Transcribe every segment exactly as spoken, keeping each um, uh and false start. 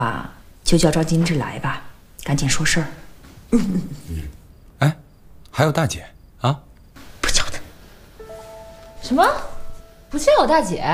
啊，就叫赵金枝来吧，赶紧说事儿。 嗯嗯。哎，还有大姐啊？ 不叫她。 什么？不叫我大姐？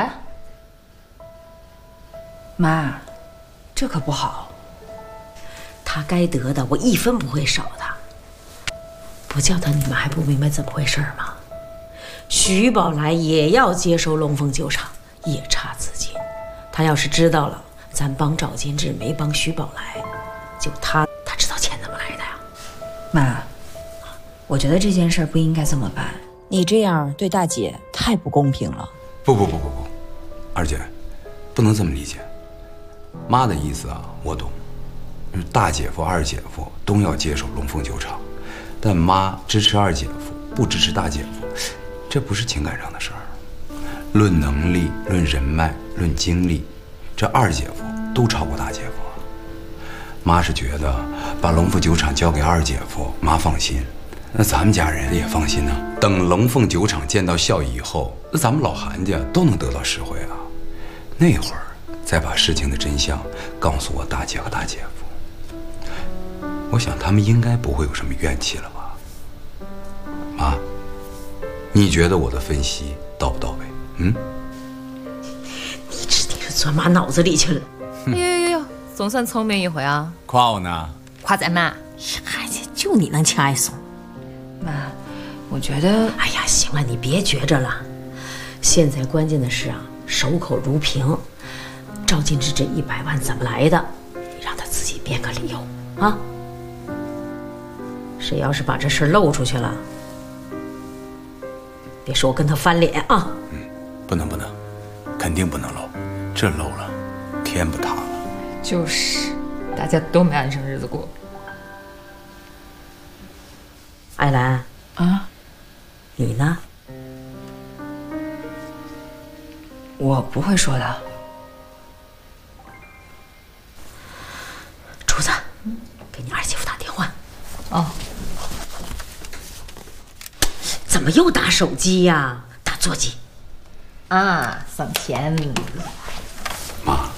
妈，这可不好。她该得的，我一分不会少的。不叫她，你们还不明白怎么回事吗？徐宝来也要接收龙凤酒厂，也差资金。他要是知道了咱帮赵金枝没帮徐宝来，就他他知道钱怎么来的呀？妈，我觉得这件事不应该这么办。 你这样对大姐太不公平了。 不不不不不，二姐，不能这么理解。妈的意思啊，我懂，大姐夫、二姐夫都要接手龙凤酒厂，但妈支持二姐夫，不支持大姐夫，这不是情感上的事儿。论能力、论人脉、论精力，这二姐夫都超过大姐夫。妈是觉得把龙凤酒厂交给二姐夫，妈放心，那咱们家人也放心呢。等龙凤酒厂见到效益以后，那咱们老韩家都能得到实惠啊。那会儿再把事情的真相告诉我大姐和大姐夫，我想他们应该不会有什么怨气了吧？妈，你觉得我的分析到不到位？嗯？ 你指定是钻妈脑子里去了。 哎呦呦呦，总算聪明一回啊！ 夸我呢？ 夸咱妈。 孩子，就你能掐一松。妈，我觉得……哎呀，行了，你别觉着了。现在关键的是啊，守口如瓶。赵金枝这一百万怎么来的？你让他自己编个理由啊！谁要是把这事漏出去了，别说我跟他翻脸啊！ 嗯，不能不能，肯定不能漏，这漏了，天不塌了。 就是，大家都没安生日子过。 艾兰啊， 你呢？ 我不会说的。 竹子，给你二姐夫打电话。 哦。 怎么又打手机呀？打座机。 啊，省钱。 妈，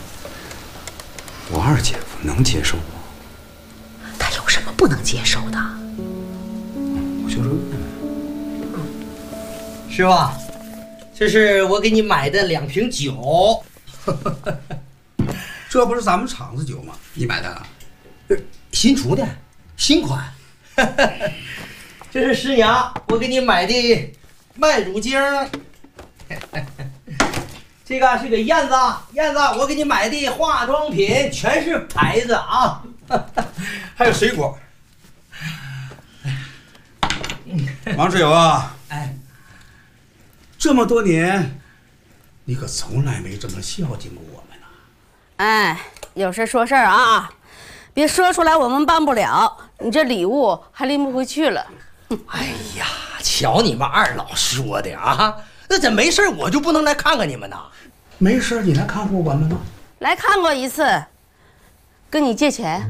我二姐夫能接受吗？ 他有什么不能接受的？ 我就是问问。 师傅，这是我给你买的两瓶酒。 这不是咱们厂子酒吗？你买的？ 新出的，新款。这是师娘，我给你买的麦乳精。这个是给燕子，燕子，我给你买的化妆品全是牌子啊，还有水果。 王志友啊， 哎， 这么多年，你可从来没这么孝敬过我们呢。 哎，有事说事儿啊，别说出来我们办不了，你这礼物还拎不回去了。 哎呀，瞧你们二老说的啊，那怎没事我就不能来看看你们呢？ 没事你来看过我们吗？ 来看过一次，跟你借钱。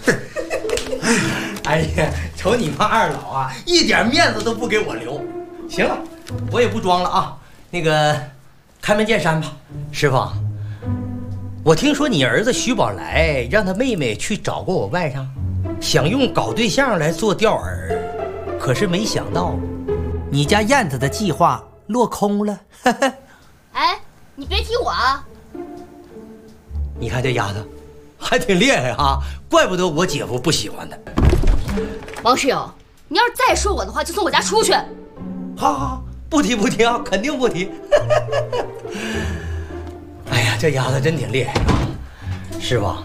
哎呀，瞅你们二老啊，一点面子都不给我留。行了，我也不装了啊，那个开门见山吧，师傅。我听说你儿子徐宝来让他妹妹去找过我外甥，想用搞对象来做钓饵，可是没想到，你家燕子的计划落空了。 哎，你别提我啊！ 你看这丫头，还挺厉害啊，怪不得我姐夫不喜欢她。 王室友，你要是再说我的话，就从我家出去。 好好好，不提不提啊，肯定不提。哎呀，这丫头真挺厉害啊！师傅，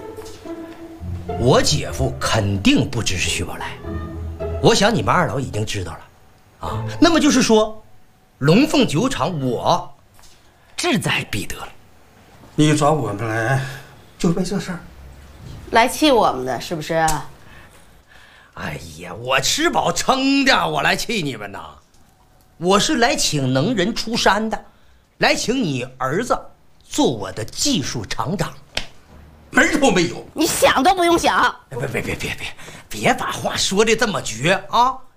我姐夫肯定不支持徐宝来，我想你们二老已经知道了啊。那么就是说，龙凤酒厂我志在必得了。 你找我们来，就为这事儿？ 来气我们的是不是？ 哎呀，我吃饱撑的，我来气你们呐！我是来请能人出山的，来请你儿子做我的技术厂长，门儿都没有。 你想都不用想。 别别别别别别把话说的这么绝啊！